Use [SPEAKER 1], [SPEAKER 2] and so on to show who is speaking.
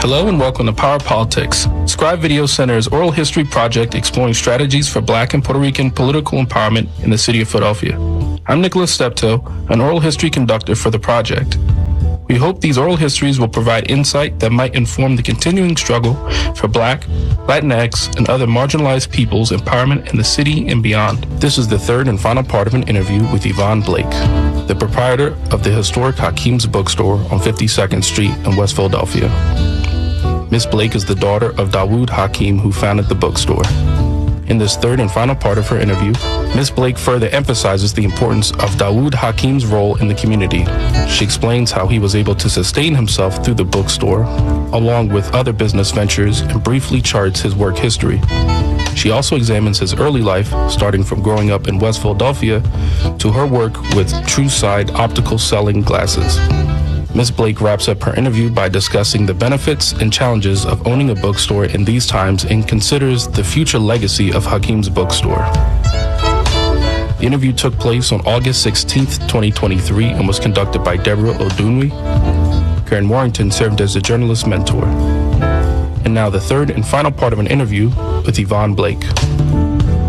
[SPEAKER 1] Hello and welcome to Power Politics, Scribe Video Center's oral history project exploring strategies for Black and Puerto Rican political empowerment in the city of Philadelphia. I'm Nicholas Steptoe, an oral history conductor for the project. We hope these oral histories will provide insight that might inform the continuing struggle for Black, Latinx, and other marginalized peoples' empowerment in the city and beyond. This is the third and final part of an interview with Yvonne Blake, the proprietor of the historic Hakim's Bookstore on 52nd Street in West Philadelphia. Ms. Blake is the daughter of Dawood Hakim, who founded the bookstore. In this third and final part of her interview, Ms. Blake further emphasizes the importance of Dawood Hakim's role in the community. She explains how he was able to sustain himself through the bookstore, along with other business ventures, and briefly charts his work history. She also examines his early life, starting from growing up in West Philadelphia to her work with True Side optical selling glasses. Ms. Blake wraps up her interview by discussing the benefits and challenges of owning a bookstore in these times and considers the future legacy of Hakim's Bookstore. The interview took place on August 16th, 2023 and was conducted by Deborah Odunwi. Karen Warrington served as a journalist mentor. And now the third and final part of an interview with Yvonne Blake.